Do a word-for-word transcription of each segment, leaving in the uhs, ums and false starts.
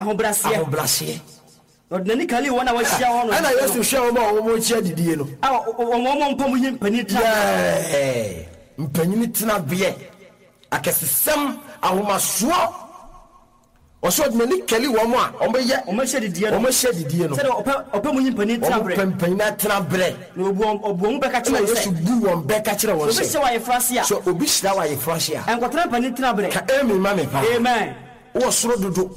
ahobrasie ahobrasie ordinary kali wona wa hia hono ana Yesu hia wo ma wo mo chia didie no ah wo mo mpam yin pani tra eh mpanyini tena bie akesesem ahomaso oso ordinary kali wo mo a o meye o ma hia didie no o ma hia didie no se opa opa mo yin pani tra bre mpanyina tena bre no obu obu mo beka kire wo Yesu bu won beka kire won se obi se wa ye frasia so obi hira wa ye frasia enkotra pani tra bre ka emi ma me pa amen wo soro dodo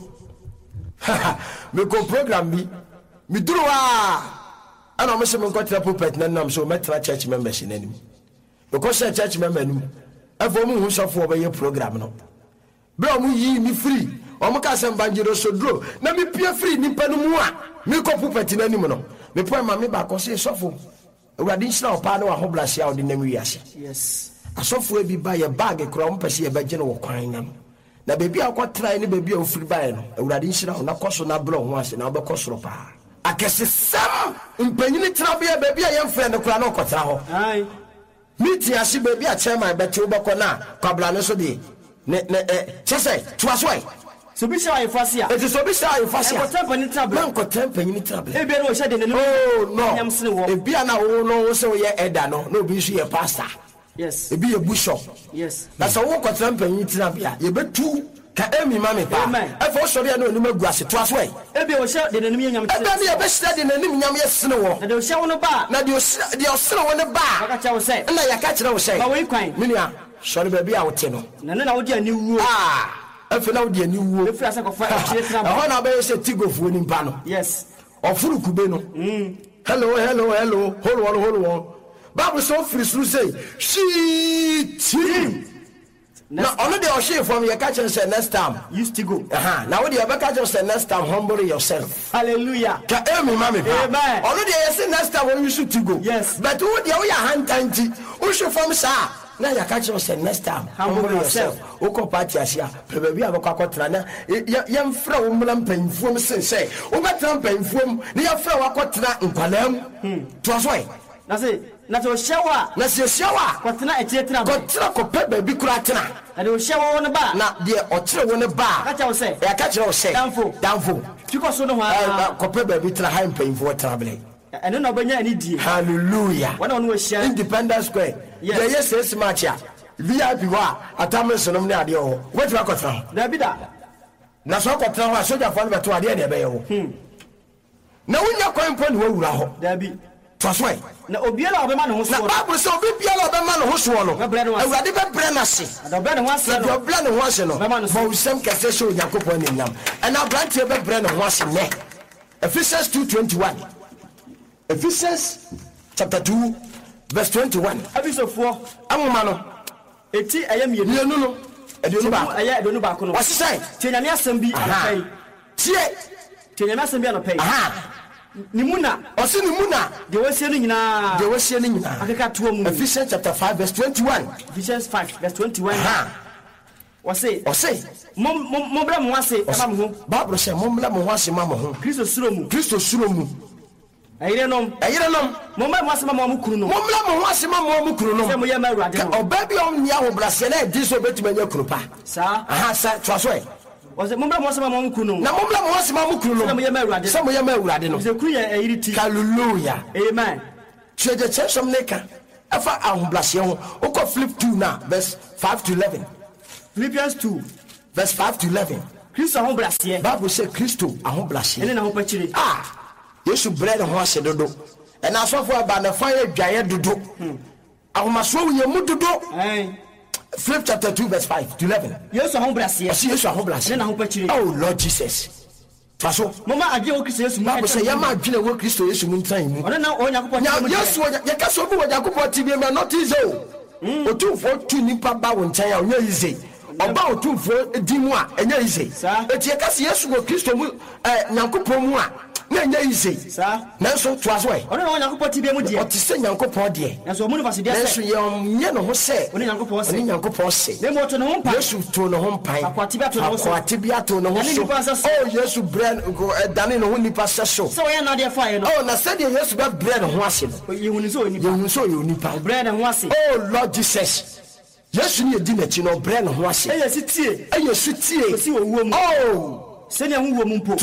me ko program bi mi duru wa ana mo se me nkotra pulpit na nam so metra church members nanim because church member nim afo mu hu sofo obaye program no bro mu yi ni free o mo ka sem banjiro so duro na mi pie free ni panu mu a mi ko pulpit nanim no me po ma me ba ko se sofo ewade nshira opa na wa ho blasia o de nam wiase yes asofo e bi ba ye bag kro mo pese ye ba gye no wo kwan nam na bebi akotrai ni bebi ofiri bae no ewurade nhira na koso na bro ho ase na obekosoro pa akesesam mpanyini trabia bebi a yemfre ne kura na okotra ho ai miti ase bebi a chairman beti obekọ na kwabla ne so de ne ne chese tuasoi so bi sha ifasia it is so bi sha ifasia enkotra pani trable na enkotra mpanyini trable e bi na o hia de ne oh no nyam sene wo e bi na wo no wo se wo ye eda no na obi so ye pastor yes e bi ye bishop yes na so wo kotra mpanyini trabia ye betu ka emi mame pa e fo sori na onima guase to aso e e bi o hia de nanim nyam e ba ne be hia de nanim nyam ye sene wo na de o hia wo no ba na de o de o sene wo ne ba aka cha wo se na ya ka kire wo se ba wo ikwan menua sori ba bi a wo te no na na wo di ani wuo ah e fe na wo di ani wuo e fi asa ko fa e chire tra e ho na be se tigofu ni pa no yes ofuru kube no mm hello hello hello hold on hold on Bible so free through say she team now only the ocean from your catch and say next time used to go uh-huh now the other catch and say next time humble yourself hallelujah ka emi mama amen only the say next time when you should to go yes but who the we hand tanti who should from sa now your catch and say next time humble yourself o ko party asia pe be abakwa akotra na yem fra wo mlam panfuom sen say o betra panfuom na ya fra wa akotra nkwalam to so e na say na to shawa na se shawa kwatena e chire tra ko tra ko pe ba bi kura tena na de o shawa won ba na de o kire won ba ka cha wo say ya ka kire wo say danfo danfo tiko so no ha ko pe ba bi tra high painful traveling eno na obanya ani die hallelujah wana won wo shia Independence Square yes the yes yes match ya V I P wa atame sonom ne ade ho wetu akotra da bi da na so akotra ho soja fa no beto ade de be ye ho na wonya kwan po ne wawura ho da bi twasoi na obiela obema ne ho so na Bible so obiela obema ne ho so no awurade be bre na se da bre ne ho ase no bre ne ho ase no bo usem kese so yakopon ne nyam and abrantie be bre ne ho ase ne Ephesians two twenty-one Ephesians chapter two verse twenty-one abisofo amoma no eti ayam ye mienu no edionu ba aya edionu ba ko no wasisai tianyame asem bi anapai tie tianyame asem bi anapai aha nimuna osi nimuna de wasie no nyina de wasie no nyina akeka to mu Ephesians chapter five verse twenty-one Ephesians five verse twenty-one aha wase ose mom mom bra mo ase aba mo ho Bible say mom bra mo ho ase ma mo ho Kristo suro mu Kristo suro mu ayire nom ayire nom mom bra mo ase ma mo kuru no mom bra mo ho ase ma mo kuru no se mo ye ma urade no oba bi om nia ho bra se na di so betuma nya kuru pa sa aha sa twaso e wase mom bra mo ase ma mo kuru no na mom bra mo ase ma mo kuru no se mo ye ma urade se mo ye ma urade no se kuru ye ayire ti hallelujah amen cheje chesom neka afa ahoblase ho oko flip two na verse five to eleven Philippians two verse five to eleven Kristo ahoblase Bible say Kristo ahoblase ene na ho pachire ah Yesu bread ho ase dodo and asofo aba na fa ye dwaye dodo ahomaso ye mu dodo eh Philip chapter two verse five to eleven Yesu ahoblase asi Yesu ahoblase ene na ho pachire oh Lord Jesus faso mama adwe wo Kristo Yesu mu Bible say yama adwene wo Kristo Yesu mu ntan mu ona na onyakopo ti mu Yesu ye ka so bi wo Yakobo ti bi me not easy o otumfo tu nipa ba wo ntan ya onya easy oba otumfo di mu a enya easy eti ye ka se Yesu wo Kristo mu eh Yakobo mu a na enya easy sa na so to aso e ona na onyakopo ti bi mu de o ti se Yakobo de na so mu no faside se Yesu ye onye no ho se oni Yakobo se oni Yakobo se na mo to no ho mpa Yesu to no ho mpan akwati bi to no ho so akwati bi to no ho so oh Yesu brand go dane no ho nipa se so so ye na de fa ye no oh na se de Yesu ba brand ho ase no ye hunu so oni ye hunu so ye oni pa brand ho ase oh Lord Jesus Yesu ni edi na chi no brand ho ase eye si tie eye su tie si wo wo mu oh sɛnea hu wo mu mpo